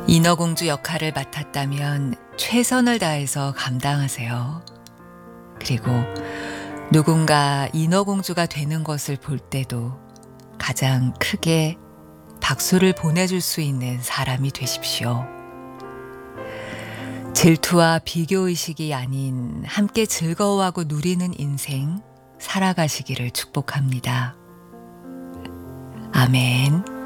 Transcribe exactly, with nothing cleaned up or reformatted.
인어공주 역할을 맡았다면 최선을 다해서 감당하세요. 그리고 누군가 인어공주가 되는 것을 볼 때도 가장 크게 박수를 보내줄 수 있는 사람이 되십시오. 질투와 비교의식이 아닌 함께 즐거워하고 누리는 인생 살아가시기를 축복합니다. 아멘.